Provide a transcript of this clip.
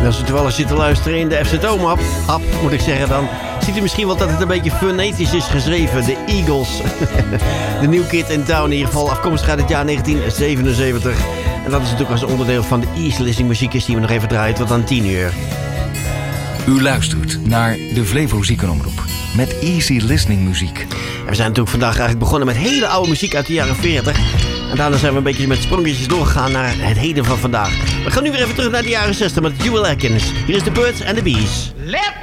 En als u toevallig zit te luisteren in de FC Dome app, moet ik zeggen, dan ziet u misschien wel dat het een beetje fonetisch is geschreven. De Eagles. De New Kid in Town in ieder geval, afkomstig uit het jaar 1977. En dat is natuurlijk als onderdeel van de Easy Listening muziekjes die we nog even draaien tot aan 10 uur. U luistert naar de Flevo Ziekenomroep met Easy Listening muziek. En we zijn natuurlijk vandaag eigenlijk begonnen met hele oude muziek uit de jaren 40. En daarna zijn we een beetje met sprongetjes doorgegaan naar het heden van vandaag. We gaan nu weer even terug naar de jaren 60 met Jewel Atkins. Hier is The Birds and the Bees. Let